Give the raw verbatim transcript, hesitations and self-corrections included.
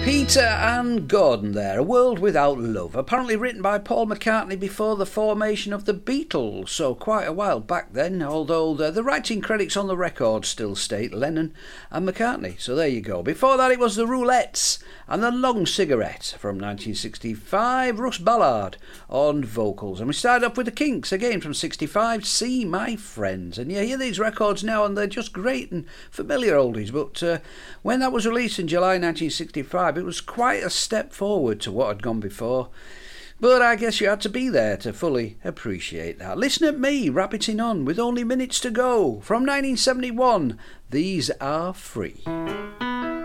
Peter and Gordon there, A World Without Love, apparently written by Paul McCartney before the formation of the Beatles, so quite a while back then, although the, the writing credits on the record still state Lennon and McCartney, so there you go. Before that it was the Roulettes and the Long Cigarette from nineteen sixty-five, Russ Ballard on vocals, and we started off with the Kinks again from sixty-five, See My Friends, and you hear these records now and they're just great and familiar oldies, but uh, when that was released in July nineteen sixty-five it was quite a step forward to what had gone before. But I guess you had to be there to fully appreciate that. Listen at me, rabbiting on with only minutes to go. From nineteen seventy-one, These Are Free.